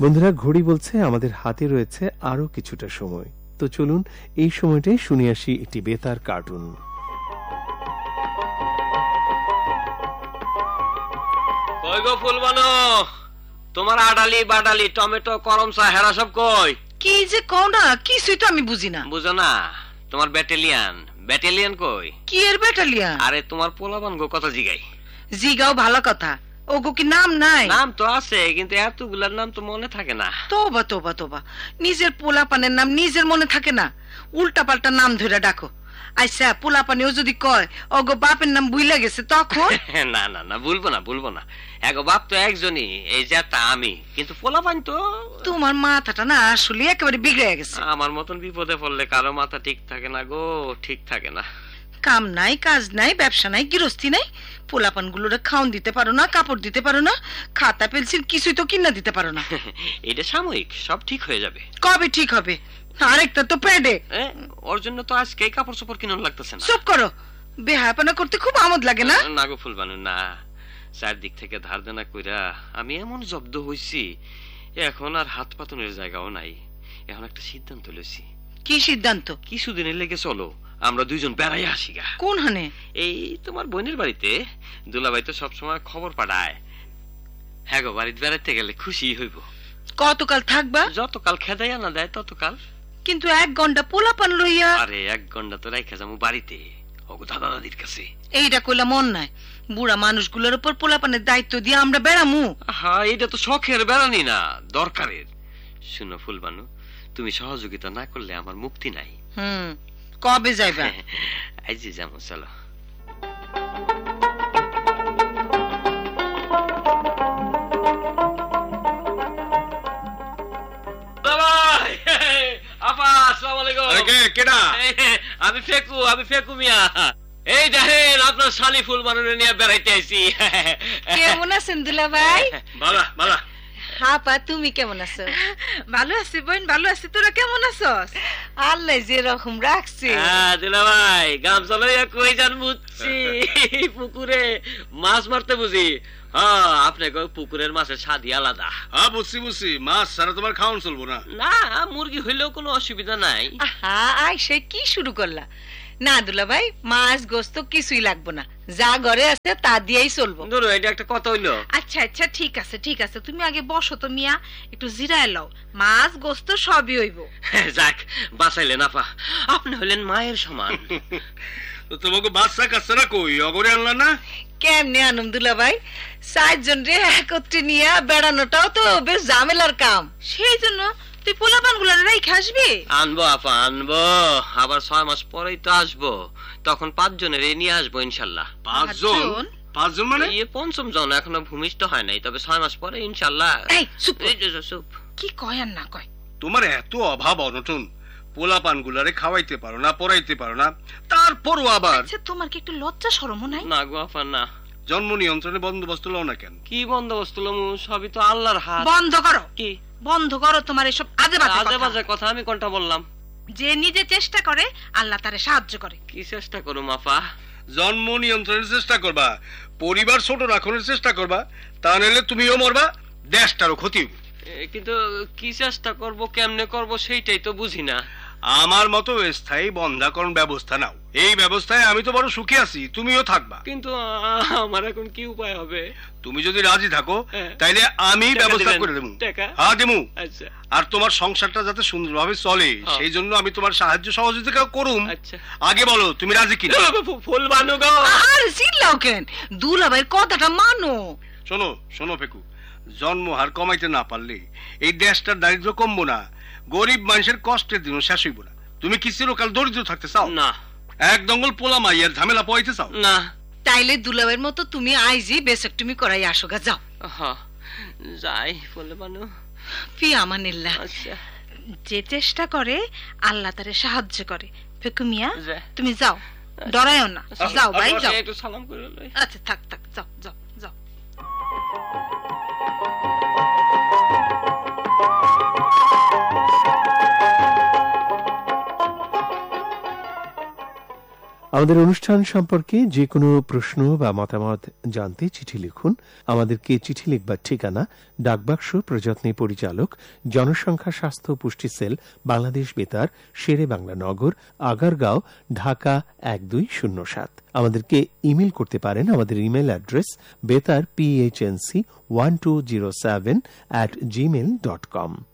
বন্ধুরা, ঘড়ি বলছে আমাদের হাতে রয়েছে আরো কিছুটা সময়। তো চলুন এই সময়টাই শুনে আসি একটি বেতার কার্টুন। কই গো ফুলবানো, তোমার আডালি বাডালি টমেটো করমচা হেরা সব কই? কি যে কও না, কিছুই তো আমি বুঝি না। বুঝো না? তোমার ব্যাটালিয়ন কই? কি এর ব্যাটালিয়ন? আরে তোমার পোলাপান গো কথা জিগাই। জিগাও ভালো কথা, ওগো কি নাম নাই? নাম তো আছে, কিন্তু এতগুলার নাম তো মনে থাকে না। তোবা তোবা তোবা, নিজের পোলাপানের নাম নিজের মনে থাকে না, উল্টা পাল্টা নাম ধরে ডাকো। আচ্ছা, পোলাপানেও যদি কয় ওগো বাপের নাম ভুইলা গেছে তখন? না না না, বলবো না। এগো বাপ তো একজনই, এই যেটা আমি, কিন্তু পোলাপান তো। তোমার মাথাটা না আসলে একেবারে বিগড়ে গেছে। আমার মতন বিপদে পড়লে কারো মাথা ঠিক থাকে না গো, ঠিক থাকে না। কাম নাই, কাজ নাই, ব্যবসা নাই, গৃহস্থী নাই, পোলাপান গুলোরে খাওন দিতে পারো না, কাপড় দিতে পারো না, খাতা পেন্সিল কিছুই তো কিনা দিতে পারো না। এটা সাময়িক, সব ঠিক হয়ে যাবে। কবে ঠিক হবে? আরেকটা তো পেডে। ওর জন্য তো আজকে কাপড় চোপড় কিনুন লাগতেছে না। চুপ করো, বেহায়াপনা করতে খুব আমোদ লাগে না? না গো ফুলবানু না, চারদিক থেকে ধার দেনা কইরা আমি এমন জব্দ হইছি, এখন আর হাত পাতনের জায়গাও নাই। এখন একটা সিদ্ধান্ত লইছি। কি সিদ্ধান্ত? কিছুদিনের লেগে চলো আমরা দুইজন বেড়াই আসি গা। কোন হানে? এই তোমার বোনের বাড়িতে। দুলাভাই তো সবসময় খবর পাঠায়। হ্যাঁ গো, বাড়িতে বেড়াইতে গেলে খুশি হইব। কতকাল থাকবা? যতকাল খেদাই আনা দেয় ততকাল। কিন্তু 1 ঘন্টা পোলাপান লইয়া? আরে 1 ঘন্টা তো রাইখা যাবো বাড়িতে, ওগো দাদা দাদির কাছে। এইটা কইলা মন নাই? বুড়া মানুষগুলোর উপর পোলাপানের দায়িত্ব দিয়ে আমরা বেড়ামু? হ্যাঁ, এটা তো শখের বেড়ানি না, দরকারের। শুনো ফুলবানু, তুমি সহযোগিতা না করলে আমার মুক্তি নাই। কবে যাইবা? আইজি যাবো, চলো। আমি ফেকু মিয়া। এই দেখেন আপনার শালি ফুলবানুরে নিয়ে বেড়াইতে আইছি। কেমন আছেন দুলাভাই? ভালো। আপা, তুমি কেমন আছো? ভালো আছি বোন, ভালো আছি। তোরা কেমন আছস? আল্লাহ যে রকম রাখছে। দুলাভাই, গামছা লইয়া কই যান বুঝছি? পুকুরে মাছ মারতে বুঝি? আপনি পুকুরের মাছের স্বাদই আলাদা। বুঝছি, মাছ ছাড়া তোমার খাওয়ান চলবো না। না, মুরগি হইলেও কোনো অসুবিধা নাই। সে কি শুরু করলা? না দুলাভাই, মাছ গোস্ত কিছুই লাগবো না, যা ঘরে আছে তা দিয়েই চলবো। ধরো, এটা একটা কথা হইলো। আচ্ছা, ঠিক আছে, তুমি আগে বসো তো মিয়া, একটু জিরায় লও, মাছ গোস্ত সবই হইব। যাক, বাঁচাইলেন আপা, আপনি হইলেন মায়ের সমান। তোমাকে বাচ্চা কাচ্চা না কই অগরে আনলা না? কেমনে আনন্দ দুলাভাই, 4 জন রে একত্রে নিয়ে বেড়ানোটাও তো বেশ ঝামেলার কাম। সেই জন্য তুই পোলাপান গুলা রাইখে আসবি? আনবো আপা, আনবো। আবার 6 মাস পরেই তো আসবো, তখন 5 জনের নিয়ে আসবো ইনশাল্লাহ। 5 জন? 5 জন মানে? এই 5ম জন এখনো ভূমিষ্ঠ হয় নাই, তবে 6 মাস পরে ইনশাল্লাহ। চুপ। কি কয় আর না কয়? তোমার এত অভাব অনটন, পোলাপান গুলারে খাওয়াইতে পারো না, পড়াইতে পারো না, তারপরও আবার। আচ্ছা, তোমার কি একটু লজ্জা শরমও নাই? না গো আপা, না। জন্ম নিয়ন্ত্রণে বন্দোবস্ত লও না কেন? কি বন্দোবস্ত লমু? সবই তো আল্লাহর হাত। বন্ধ করো। কি বন্ধ করো তোমার এসব আজে বাজে কথা? আমি কোনটা বললাম? যে নিজে চেষ্টা করে আল্লাহ তারে সাহায্য করে। কি চেষ্টা করুম আপা? জন্ম নিয়ন্ত্রণের চেষ্টা করবা, পরিবার ছোট রাখার চেষ্টা করবা, তা নাহলে তুমিও মরবা, দেশটারও ক্ষতি। কিন্তু কি চেষ্টা করব, কেমনে করব, সেইটাই তো বুঝি না। আমার মতো স্থায়ী বন্ধাকরণ ব্যবস্থা নাও। এই ব্যবস্থায় আমি তো বড় সুখী আছি, তুমিও থাকবা। কিন্তু আমার এখন কি উপায় হবে? তুমি যদি রাজি থাকো তাইলে আমি ব্যবস্থা করে দেবো। হ্যাঁ দেবো। আচ্ছা। আর তোমার সংসারটা যাতে সুন্দরভাবে চলে সেই জন্য আমি তোমার সাহায্য সহযোগিতা করুম। আচ্ছা, আগে বলো তুমি রাজি কিনা? ফুলবানু গো, আরে চিল্লাও কেন? দুলাভাইয়ের কথাটা মানো। শোনো ফেকু, জন্মহার কমাইতে না পারলে এই দেশটার দারিদ্র কমবো না, গরিব মানুষের কষ্টের দিনও শেষ হইব না। তুমি কি চিরকাল দরিদ্র থাকতে চাও? না। এক দঙ্গল পোলা মাইয়ার ঝামেলা পোয়াইতে চাও? না। তাইলে দুলাভাইয়ের মতো তুমি আইজি বেসেক্টমি করাই আসো গা, যাও। যাই ফুলবানু, ফি আমানিল্লাহ। আচ্ছা। যে চেষ্টা করে আল্লাহ তারে সাহায্য করে। ফেকু মিয়া, তুমি যাও, ডরায়ও না। যাও ভাই, যাও। একটু সালাম করে লই। আচ্ছা, থাক, যাও। আমাদের অনুষ্ঠান সম্পর্কে যে কোনো প্রশ্ন বা মতামত জানতে চিঠি লিখুন। আমাদেরকে চিঠি লিখবার ঠিকানা ডাকবাক্স, প্রযত্নে পরিচালক, জনসংখ্যা স্বাস্থ্য পুষ্টি সেল, বাংলাদেশ বেতার, শেরে বাংলা নগর, আগারগাঁও, ঢাকা 1207। আমাদেরকে ইমেল করতে পারেন। আমাদের ইমেল অ্যাড্রেস বেতার PHNC1207@gmail.com।